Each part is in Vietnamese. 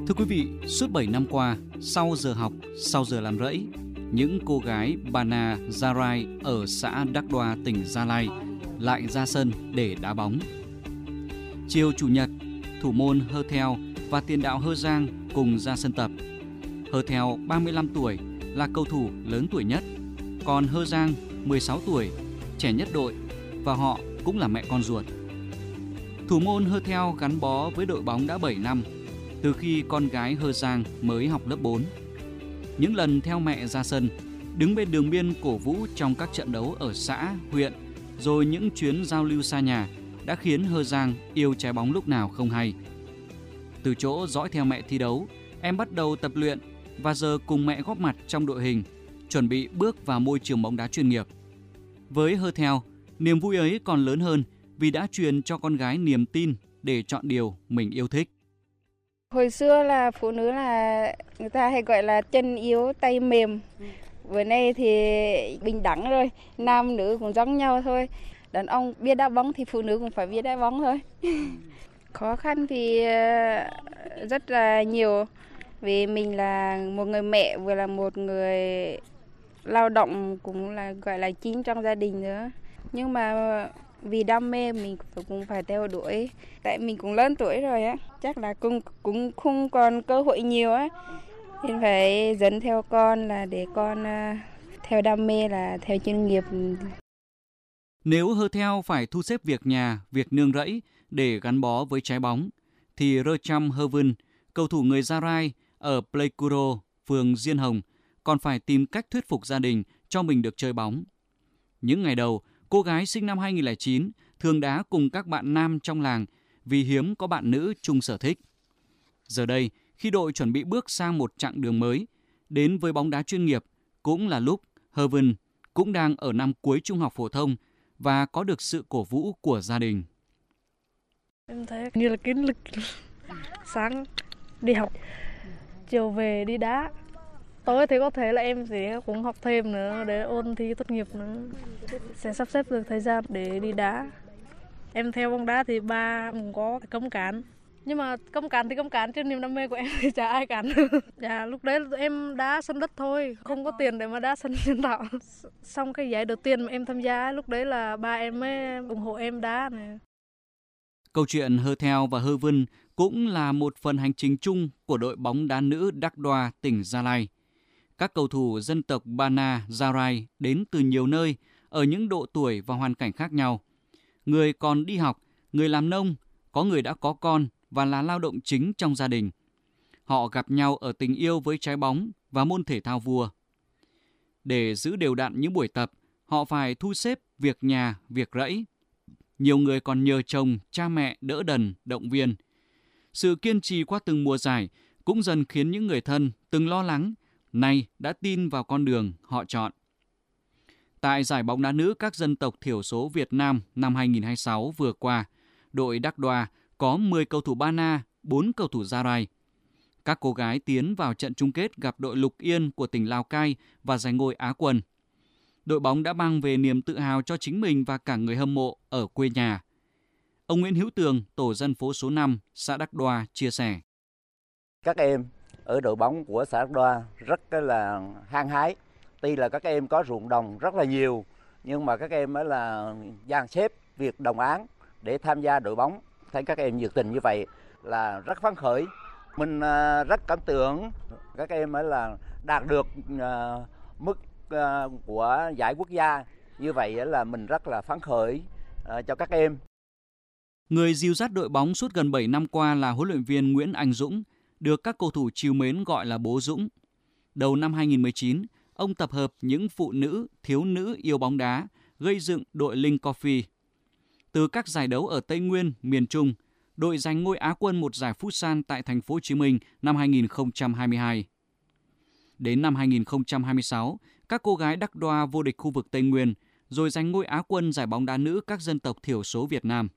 Thưa quý vị, suốt 7 năm qua, sau giờ học, sau giờ làm rẫy, những cô gái Bana Zarai ở xã Đắc Đoa, tỉnh Gia Lai lại ra sân để đá bóng. Chiều Chủ nhật, thủ môn Hơ Theo và tiền đạo Hơ Giang cùng ra sân tập. Hơ Theo 35 tuổi là cầu thủ lớn tuổi nhất, còn Hơ Giang 16 tuổi, trẻ nhất đội và họ cũng là mẹ con ruột. Thủ môn Hơ Theo gắn bó với đội bóng đã 7 năm, từ khi con gái Hơ Giang mới học lớp 4. Những lần theo mẹ ra sân, đứng bên đường biên cổ vũ trong các trận đấu ở xã, huyện, rồi những chuyến giao lưu xa nhà đã khiến Hơ Giang yêu trái bóng lúc nào không hay. Từ chỗ dõi theo mẹ thi đấu, em bắt đầu tập luyện và giờ cùng mẹ góp mặt trong đội hình, chuẩn bị bước vào môi trường bóng đá chuyên nghiệp. Với Hơ Theo, niềm vui ấy còn lớn hơn vì đã truyền cho con gái niềm tin để chọn điều mình yêu thích. Hồi xưa là phụ nữ là người ta hay gọi là chân yếu tay mềm. Bữa nay thì bình đẳng rồi, nam nữ cũng giống nhau thôi. Đàn ông biết đá bóng thì phụ nữ cũng phải biết đá bóng thôi. Khó khăn thì rất là nhiều, vì mình là một người mẹ vừa là một người lao động, cũng là gọi là chính trong gia đình nữa. Nhưng mà vì đam mê mình cũng phải theo đuổi, tại mình cũng lớn tuổi rồi á, chắc là cũng không còn cơ hội nhiều á, nên phải dẫn theo con là để con theo đam mê là theo chuyên nghiệp. Nếu Hơ Theo phải thu xếp việc nhà, việc nương rẫy để gắn bó với trái bóng, thì Rơ Chăm Hơ Vân, cầu thủ người Gia Rai ở Pleiku, phường Diên Hồng, còn phải tìm cách thuyết phục gia đình cho mình được chơi bóng. Những ngày đầu, cô gái sinh năm 2009 thường đá cùng các bạn nam trong làng vì hiếm có bạn nữ chung sở thích. Giờ đây, khi đội chuẩn bị bước sang một chặng đường mới, đến với bóng đá chuyên nghiệp, cũng là lúc Hơ Vân cũng đang ở năm cuối trung học phổ thông và có được sự cổ vũ của gia đình. Em thấy như là kiến lực, sáng đi học, chiều về đi đá. Tối thì có thể là em sẽ cũng học thêm nữa để ôn thi tốt nghiệp nữa. Sẽ sắp xếp được thời gian để đi đá. Em theo bóng đá thì ba cũng có cấm cản. Nhưng mà cấm cản thì cấm cản, chứ niềm đam mê của em thì chả ai cản. Dạ, lúc đấy em đá sân đất thôi, không có tiền để mà đá sân nhân tạo. Xong cái giải đầu tiên mà em tham gia, lúc đấy là ba em mới ủng hộ em đá này. Câu chuyện Hơ Theo và Hơ Vân cũng là một phần hành trình chung của đội bóng đá nữ Đắc Đoa, tỉnh Gia Lai. Các cầu thủ dân tộc Bana Zarai đến từ nhiều nơi, ở những độ tuổi và hoàn cảnh khác nhau. Người còn đi học, người làm nông, có người đã có con và là lao động chính trong gia đình. Họ gặp nhau ở tình yêu với trái bóng và môn thể thao vua. Để giữ đều đặn những buổi tập, họ phải thu xếp việc nhà, việc rẫy. Nhiều người còn nhờ chồng, cha mẹ đỡ đần, động viên. Sự kiên trì qua từng mùa giải cũng dần khiến những người thân từng lo lắng nay đã tin vào con đường họ chọn. Tại giải bóng đá nữ các dân tộc thiểu số Việt Nam năm 2026 vừa qua, đội Đắc Đoa có 10 cầu thủ Bana, 4 cầu thủ Gia Rai. Các cô gái tiến vào trận chung kết gặp đội Lục Yên của tỉnh Lào Cai và giành ngôi Á quân. Đội bóng đã mang về niềm tự hào cho chính mình và cả người hâm mộ ở quê nhà. Ông Nguyễn Hữu Tường, tổ dân phố số 5, xã Đắc Đoa chia sẻ. Các em ở đội bóng của xã Đắc Đoa rất là hăng hái. Tuy là các em có ruộng đồng rất là nhiều, nhưng mà các em là dàn xếp việc đồng áng để tham gia đội bóng. Thấy các em nhiệt tình như vậy là rất phấn khởi. Mình rất cảm tưởng các em là đạt được mức của giải quốc gia. Như vậy là mình rất là phấn khởi cho các em. Người dìu dắt đội bóng suốt gần 7 năm qua là huấn luyện viên Nguyễn Anh Dũng, được các cầu thủ trìu mến gọi là bố Dũng. Đầu năm 2019, ông tập hợp những phụ nữ, thiếu nữ yêu bóng đá, gây dựng đội Linh Coffee. Từ các giải đấu ở Tây Nguyên, miền Trung, đội giành ngôi Á quân một giải Futsal tại thành phố Hồ Chí Minh năm 2022. Đến năm 2026, các cô gái Đắc Đoa vô địch khu vực Tây Nguyên, rồi giành ngôi Á quân giải bóng đá nữ các dân tộc thiểu số Việt Nam.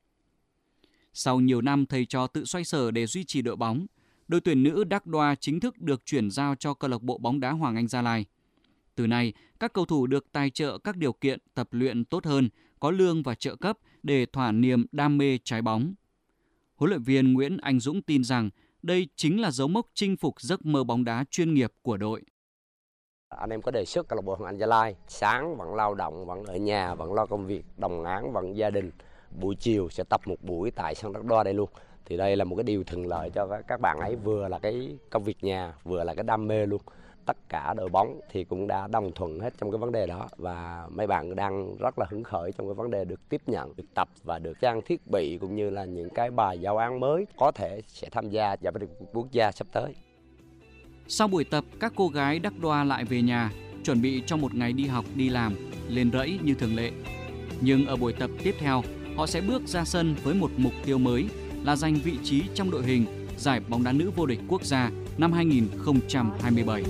Sau nhiều năm thầy trò tự xoay sở để duy trì đội bóng, đội tuyển nữ Đắc Đoa chính thức được chuyển giao cho câu lạc bộ bóng đá Hoàng Anh Gia Lai. Từ nay, các cầu thủ được tài trợ các điều kiện tập luyện tốt hơn, có lương và trợ cấp để thỏa niềm đam mê trái bóng. Huấn luyện viên Nguyễn Anh Dũng tin rằng đây chính là dấu mốc chinh phục giấc mơ bóng đá chuyên nghiệp của đội. Anh em có đề xuất câu lạc bộ Hoàng Anh Gia Lai sáng vẫn lao động, vẫn ở nhà, vẫn lo công việc, đồng áng, vẫn gia đình. Buổi chiều sẽ tập một buổi tại sân Đắk Đoa đây luôn. Thì đây là một cái điều thuận lợi cho các bạn ấy, vừa là cái công việc nhà, vừa là cái đam mê luôn. Tất cả đội bóng thì cũng đã đồng thuận hết trong cái vấn đề đó, và mấy bạn đang rất là hứng khởi trong cái vấn đề được tiếp nhận, được tập và được trang thiết bị cũng như là những cái bài giáo án mới có thể sẽ tham gia giải vô địch quốc gia sắp tới. Sau buổi tập, các cô gái Đắk Đoa lại về nhà, chuẩn bị cho một ngày đi học, đi làm, lên rẫy như thường lệ. Nhưng ở buổi tập tiếp theo, họ sẽ bước ra sân với một mục tiêu mới là giành vị trí trong đội hình giải bóng đá nữ vô địch quốc gia năm 2027.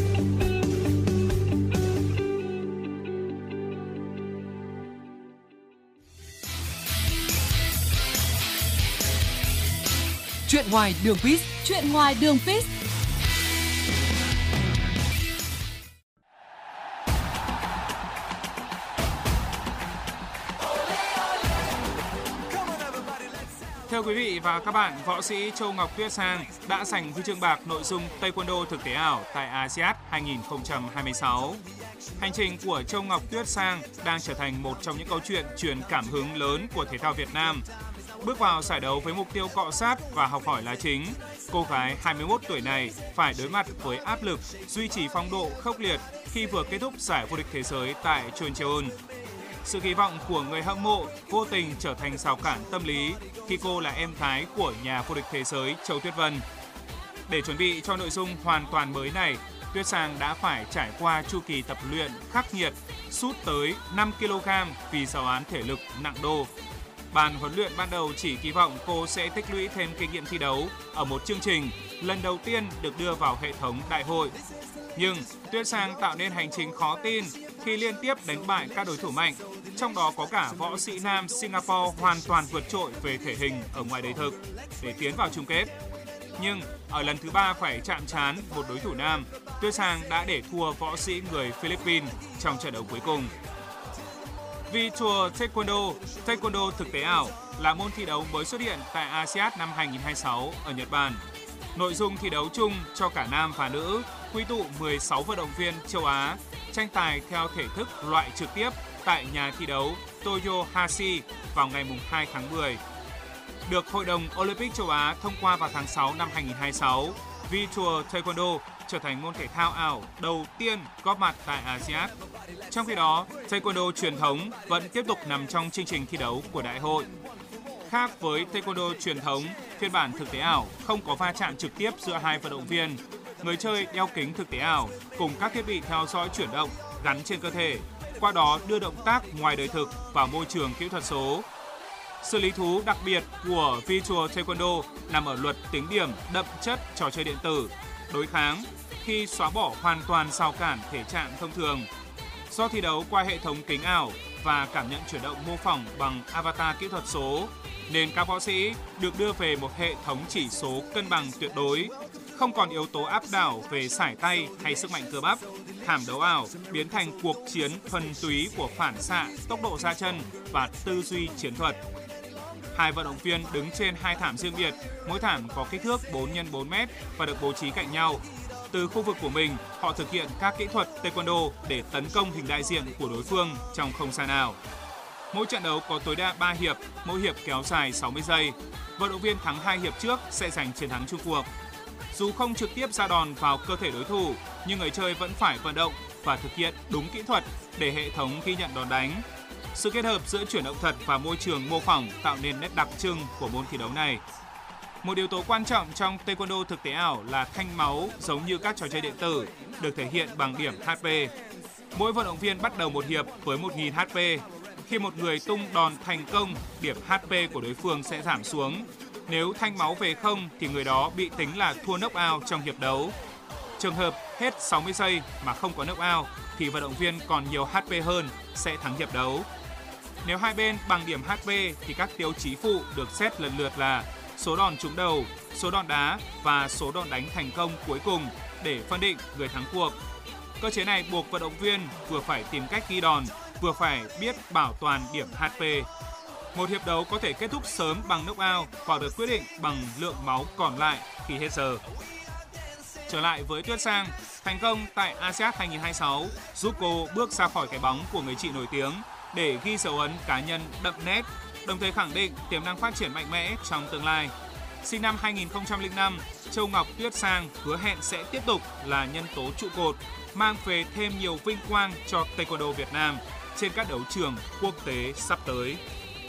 Chuyện ngoài đường pitch. Chuyện ngoài đường pitch. Thưa quý vị và các bạn, võ sĩ Châu Ngọc Tuyết Sang đã giành huy chương bạc nội dung Taekwondo thực tế ảo tại ASEAN 2026. Hành trình của Châu Ngọc Tuyết Sang đang trở thành một trong những câu chuyện truyền cảm hứng lớn của thể thao Việt Nam. Bước vào giải đấu với mục tiêu cọ sát và học hỏi là chính, cô gái 21 tuổi này phải đối mặt với áp lực duy trì phong độ khốc liệt khi vừa kết thúc giải vô địch thế giới tại Chungcheon. Sự kỳ vọng của người hâm mộ vô tình trở thành rào cản tâm lý khi cô là em gái của nhà vô địch thế giới Châu Tuyết Vân. Để chuẩn bị cho nội dung hoàn toàn mới này, Tuyết Sang đã phải trải qua chu kỳ tập luyện khắc nghiệt, sút tới 5 kg vì giáo án thể lực nặng đô. Ban huấn luyện ban đầu chỉ kỳ vọng cô sẽ tích lũy thêm kinh nghiệm thi đấu ở một chương trình lần đầu tiên được đưa vào hệ thống đại hội. Nhưng Tuyết Sang tạo nên hành trình khó tin khi liên tiếp đánh bại các đối thủ mạnh, trong đó có cả võ sĩ nam Singapore hoàn toàn vượt trội về thể hình ở ngoài đời thực để tiến vào chung kết. Nhưng ở lần thứ 3 phải chạm trán một đối thủ nam, Tuyết Sang đã để thua võ sĩ người Philippines trong trận đấu cuối cùng. Virtual Taekwondo thực tế ảo là môn thi đấu mới xuất hiện tại ASEAN năm 2026 ở Nhật Bản. Nội dung thi đấu chung cho cả nam và nữ, quy tụ 16 vận động viên châu Á, tranh tài theo thể thức loại trực tiếp tại nhà thi đấu Toyohashi vào ngày 2 tháng 10. Được Hội đồng Olympic châu Á thông qua vào tháng 6 năm 2026, Virtual Taekwondo trở thành môn thể thao ảo đầu tiên góp mặt tại ASEAN. Trong khi đó, Taekwondo truyền thống vẫn tiếp tục nằm trong chương trình thi đấu của đại hội. Khác với Taekwondo truyền thống, phiên bản thực tế ảo không có va chạm trực tiếp giữa hai vận động viên. Người chơi đeo kính thực tế ảo cùng các thiết bị theo dõi chuyển động gắn trên cơ thể, qua đó đưa động tác ngoài đời thực vào môi trường kỹ thuật số. Sự lý thú đặc biệt của Virtual Taekwondo nằm ở luật tính điểm đậm chất trò chơi điện tử, đối kháng khi xóa bỏ hoàn toàn rào cản thể trạng thông thường. Do thi đấu qua hệ thống kính ảo và cảm nhận chuyển động mô phỏng bằng avatar kỹ thuật số, nên các võ sĩ được đưa về một hệ thống chỉ số cân bằng tuyệt đối, không còn yếu tố áp đảo về sải tay hay sức mạnh cơ bắp. Thảm đấu ảo biến thành cuộc chiến thuần túy của phản xạ, tốc độ ra chân và tư duy chiến thuật. Hai vận động viên đứng trên hai thảm riêng biệt, mỗi thảm có kích thước 4x4 m và được bố trí cạnh nhau. Từ khu vực của mình, họ thực hiện các kỹ thuật Taekwondo để tấn công hình đại diện của đối phương trong không gian ảo. Mỗi trận đấu có tối đa 3 hiệp, mỗi hiệp kéo dài 60 giây. Vận động viên thắng 2 hiệp trước sẽ giành chiến thắng chung cuộc. Dù không trực tiếp ra đòn vào cơ thể đối thủ, nhưng người chơi vẫn phải vận động và thực hiện đúng kỹ thuật để hệ thống ghi nhận đòn đánh. Sự kết hợp giữa chuyển động thật và môi trường mô phỏng tạo nên nét đặc trưng của môn thi đấu này. Một yếu tố quan trọng trong Taekwondo thực tế ảo là thanh máu giống như các trò chơi điện tử, được thể hiện bằng điểm HP. Mỗi vận động viên bắt đầu một hiệp với 1000 HP. Khi một người tung đòn thành công, điểm HP của đối phương sẽ giảm xuống. Nếu thanh máu về không thì người đó bị tính là thua knock-out trong hiệp đấu. Trường hợp hết 60 giây mà không có knock-out thì vận động viên còn nhiều HP hơn sẽ thắng hiệp đấu. Nếu hai bên bằng điểm HP thì các tiêu chí phụ được xét lần lượt là số đòn trúng đầu, số đòn đá và số đòn đánh thành công cuối cùng để phân định người thắng cuộc. Cơ chế này buộc vận động viên vừa phải tìm cách ghi đòn, vừa phải biết bảo toàn điểm HP. Một hiệp đấu có thể kết thúc sớm bằng knock-out hoặc được quyết định bằng lượng máu còn lại khi hết giờ. Trở lại với Tuyết Sang, thành công tại ASEAN 2026 giúp cô bước ra khỏi cái bóng của người chị nổi tiếng để ghi dấu ấn cá nhân đậm nét, đồng thời khẳng định tiềm năng phát triển mạnh mẽ trong tương lai. Sinh năm 2005, Châu Ngọc Tuyết Sang hứa hẹn sẽ tiếp tục là nhân tố trụ cột, mang về thêm nhiều vinh quang cho Taekwondo Việt Nam trên các đấu trường quốc tế sắp tới.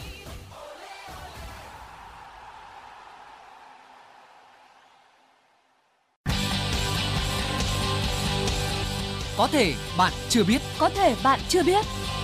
Có thể bạn chưa biết. Có thể bạn chưa biết.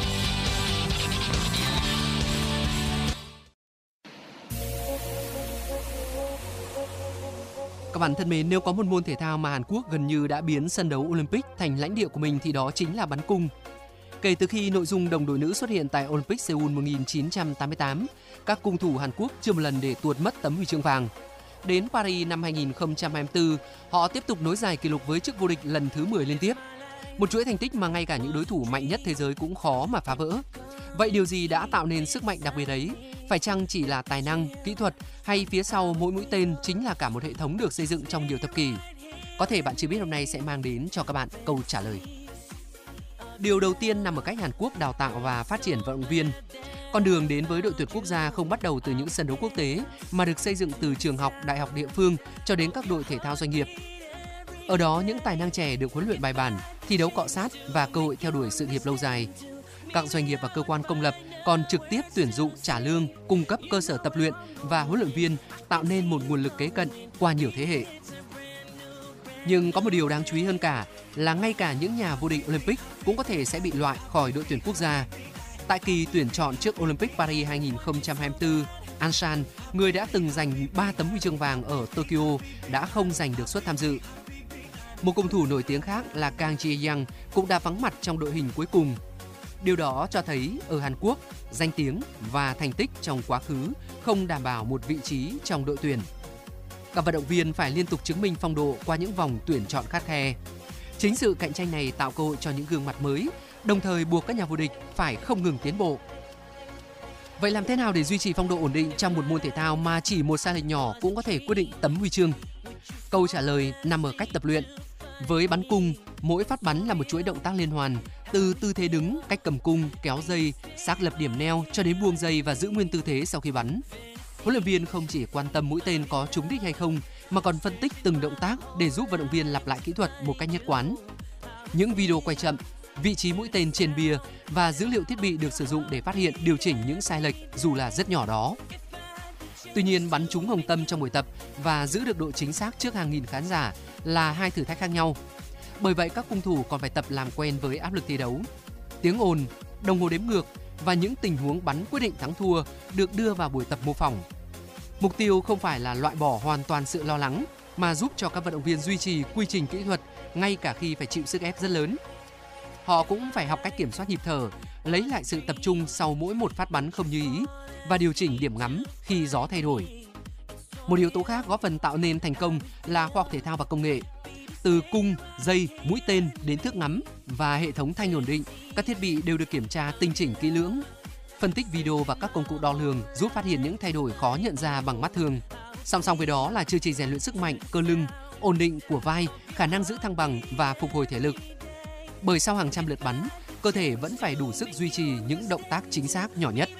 Các bạn thân mến, nếu có một môn thể thao mà Hàn Quốc gần như đã biến sân đấu Olympic thành lãnh địa của mình thì đó chính là bắn cung. Kể từ khi nội dung đồng đội nữ xuất hiện tại Olympic Seoul 1988, các cung thủ Hàn Quốc chưa một lần để tuột mất tấm huy chương vàng. Đến Paris năm 2024, họ tiếp tục nối dài kỷ lục với chức vô địch lần thứ 10 liên tiếp. Một chuỗi thành tích mà ngay cả những đối thủ mạnh nhất thế giới cũng khó mà phá vỡ. Vậy điều gì đã tạo nên sức mạnh đặc biệt ấy? Phải chăng chỉ là tài năng, kỹ thuật hay phía sau mỗi mũi tên chính là cả một hệ thống được xây dựng trong nhiều thập kỷ? Có thể bạn chưa biết hôm nay sẽ mang đến cho các bạn câu trả lời. Điều đầu tiên nằm ở cách Hàn Quốc đào tạo và phát triển vận động viên. Con đường đến với đội tuyển quốc gia không bắt đầu từ những sân đấu quốc tế mà được xây dựng từ trường học, đại học địa phương cho đến các đội thể thao doanh nghiệp. Ở đó, những tài năng trẻ được huấn luyện bài bản, thi đấu cọ sát và cơ hội theo đuổi sự nghiệp lâu dài. Các doanh nghiệp và cơ quan công lập còn trực tiếp tuyển dụng, trả lương, cung cấp cơ sở tập luyện và huấn luyện viên, tạo nên một nguồn lực kế cận qua nhiều thế hệ. Nhưng có một điều đáng chú ý hơn cả là ngay cả những nhà vô địch Olympic cũng có thể sẽ bị loại khỏi đội tuyển quốc gia. Tại kỳ tuyển chọn trước Olympic Paris 2024, Anshan, người đã từng giành 3 tấm huy chương vàng ở Tokyo, đã không giành được suất tham dự. Một cung thủ nổi tiếng khác là Kang Ji-young cũng đã vắng mặt trong đội hình cuối cùng. Điều đó cho thấy ở Hàn Quốc, danh tiếng và thành tích trong quá khứ không đảm bảo một vị trí trong đội tuyển. Các vận động viên phải liên tục chứng minh phong độ qua những vòng tuyển chọn khắt khe. Chính sự cạnh tranh này tạo cơ hội cho những gương mặt mới, đồng thời buộc các nhà vô địch phải không ngừng tiến bộ. Vậy làm thế nào để duy trì phong độ ổn định trong một môn thể thao mà chỉ một sai lệch nhỏ cũng có thể quyết định tấm huy chương? Câu trả lời nằm ở cách tập luyện. Với bắn cung, mỗi phát bắn là một chuỗi động tác liên hoàn, từ tư thế đứng, cách cầm cung, kéo dây, xác lập điểm neo cho đến buông dây và giữ nguyên tư thế sau khi bắn. Huấn luyện viên không chỉ quan tâm mũi tên có trúng đích hay không mà còn phân tích từng động tác để giúp vận động viên lặp lại kỹ thuật một cách nhất quán. Những video quay chậm, vị trí mũi tên trên bia và dữ liệu thiết bị được sử dụng để phát hiện, điều chỉnh những sai lệch dù là rất nhỏ đó. Tuy nhiên, bắn trúng hồng tâm trong buổi tập và giữ được độ chính xác trước hàng nghìn khán giả là hai thử thách khác nhau. Bởi vậy, các cung thủ còn phải tập làm quen với áp lực thi đấu. Tiếng ồn, đồng hồ đếm ngược và những tình huống bắn quyết định thắng thua được đưa vào buổi tập mô phỏng. Mục tiêu không phải là loại bỏ hoàn toàn sự lo lắng, mà giúp cho các vận động viên duy trì quy trình kỹ thuật ngay cả khi phải chịu sức ép rất lớn. Họ cũng phải học cách kiểm soát nhịp thở, lấy lại sự tập trung sau mỗi một phát bắn không như ý và điều chỉnh điểm ngắm khi gió thay đổi. Một yếu tố khác góp phần tạo nên thành công là khoa học thể thao và công nghệ. Từ cung, dây, mũi tên đến thước ngắm và hệ thống thanh ổn định, các thiết bị đều được kiểm tra tinh chỉnh kỹ lưỡng. Phân tích video và các công cụ đo lường giúp phát hiện những thay đổi khó nhận ra bằng mắt thường. Song song với đó là chương trình rèn luyện sức mạnh, cơ lưng, ổn định của vai, khả năng giữ thăng bằng và phục hồi thể lực. Bởi sau hàng trăm lượt bắn, cơ thể vẫn phải đủ sức duy trì những động tác chính xác nhỏ nhất.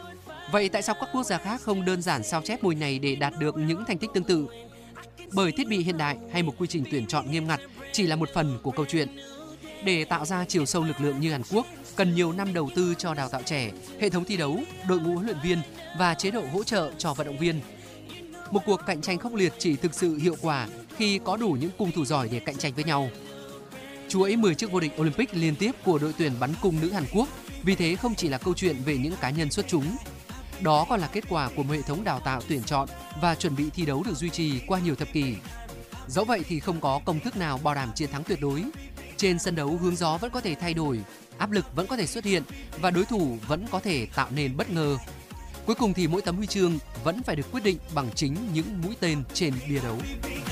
Vậy tại sao các quốc gia khác không đơn giản sao chép môn này để đạt được những thành tích tương tự? Bởi thiết bị hiện đại hay một quy trình tuyển chọn nghiêm ngặt chỉ là một phần của câu chuyện. Để tạo ra chiều sâu lực lượng như Hàn Quốc, cần nhiều năm đầu tư cho đào tạo trẻ, hệ thống thi đấu, đội ngũ huấn luyện viên và chế độ hỗ trợ cho vận động viên. Một cuộc cạnh tranh khốc liệt chỉ thực sự hiệu quả khi có đủ những cung thủ giỏi để cạnh tranh với nhau. Chuỗi 10 chiếc vô địch Olympic liên tiếp của đội tuyển bắn cung nữ Hàn Quốc vì thế không chỉ là câu chuyện về những cá nhân xuất chúng. Đó còn là kết quả của một hệ thống đào tạo tuyển chọn và chuẩn bị thi đấu được duy trì qua nhiều thập kỷ. Dẫu vậy thì không có công thức nào bảo đảm chiến thắng tuyệt đối. Trên sân đấu, hướng gió vẫn có thể thay đổi, áp lực vẫn có thể xuất hiện và đối thủ vẫn có thể tạo nên bất ngờ. Cuối cùng thì mỗi tấm huy chương vẫn phải được quyết định bằng chính những mũi tên trên bia đấu.